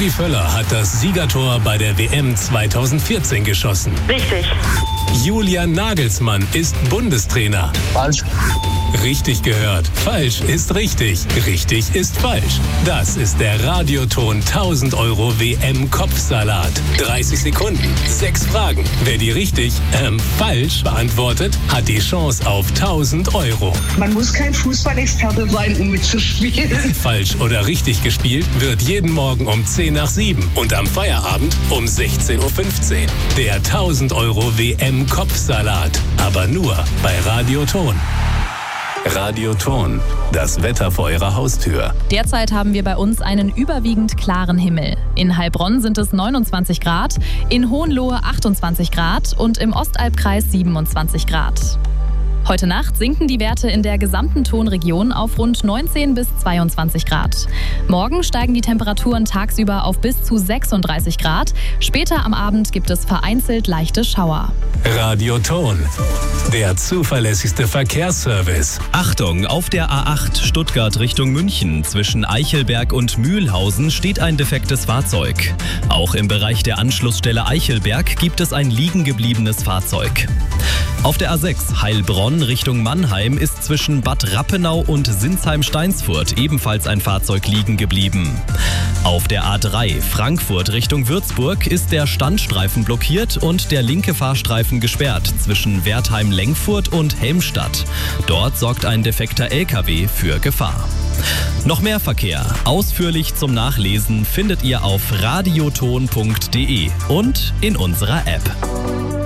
Rudi Völler hat das Siegertor bei der WM 2014 geschossen. Richtig. Julian Nagelsmann ist Bundestrainer. Falsch. Richtig gehört. Falsch ist richtig. Richtig ist falsch. Das ist der Radioton 1000 € WM-Kopfsalat. 30 Sekunden, 6 Fragen. Wer die richtig, falsch beantwortet, hat die Chance auf 1000 €. Man muss kein Fußballexperte sein, um mitzuspielen. Falsch oder richtig gespielt wird jeden Morgen um 10 nach 7 und am Feierabend um 16:15 Uhr. Der 1000 € WM-Kopfsalat. Aber nur bei Radioton. Radioton, das Wetter vor Ihrer Haustür. Derzeit haben wir bei uns einen überwiegend klaren Himmel. In Heilbronn sind es 29 Grad, in Hohenlohe 28 Grad und im Ostalbkreis 27 Grad. Heute Nacht sinken die Werte in der gesamten Tonregion auf rund 19 bis 22 Grad. Morgen steigen die Temperaturen tagsüber auf bis zu 36 Grad. Später am Abend gibt es vereinzelt leichte Schauer. Radioton, der zuverlässigste Verkehrsservice. Achtung, auf der A8 Stuttgart Richtung München zwischen Eichelberg und Mühlhausen steht ein defektes Fahrzeug. Auch im Bereich der Anschlussstelle Eichelberg gibt es ein liegen gebliebenes Fahrzeug. Auf der A6 Heilbronn Richtung Mannheim ist zwischen Bad Rappenau und Sinsheim-Steinsfurt ebenfalls ein Fahrzeug liegen geblieben. Auf der A3 Frankfurt Richtung Würzburg ist der Standstreifen blockiert und der linke Fahrstreifen gesperrt zwischen Wertheim-Lengfurt und Helmstadt. Dort sorgt ein defekter LKW für Gefahr. Noch mehr Verkehr, ausführlich zum Nachlesen, findet ihr auf radioton.de und in unserer App.